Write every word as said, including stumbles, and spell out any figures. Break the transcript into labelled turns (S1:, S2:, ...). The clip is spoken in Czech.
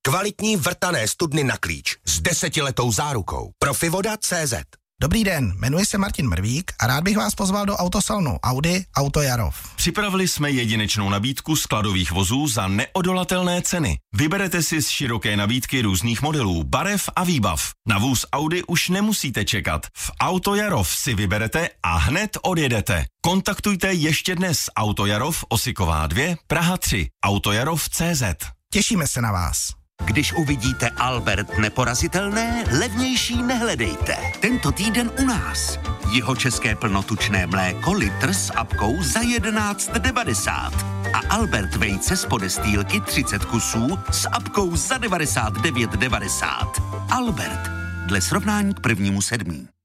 S1: Kvalitní vrtané studny na klíč s desetiletou zárukou. Profivoda tečka cé zet.
S2: Dobrý den, jmenuji se Martin Mrvík a rád bych vás pozval do autosalonu Audi Auto Jarov.
S3: Připravili jsme jedinečnou nabídku skladových vozů za neodolatelné ceny. Vyberete si z široké nabídky různých modelů, barev a výbav. Na vůz Audi už nemusíte čekat. V Auto Jarov si vyberete a hned odjedete. Kontaktujte ještě dnes Auto Jarov, Osiková dva, Praha tři, autojarov tečka cé zet.
S2: Těšíme se na vás.
S4: Když uvidíte Albert neporazitelné, levnější nehledejte. Tento týden u nás. Jihočeské plnotučné mléko litr s apkou za jedenáct devadesát. A Albert vejce z podestýlky třicet kusů s apkou za devadesát devět devadesát. Albert. Dle srovnání k prvnímu sedmí.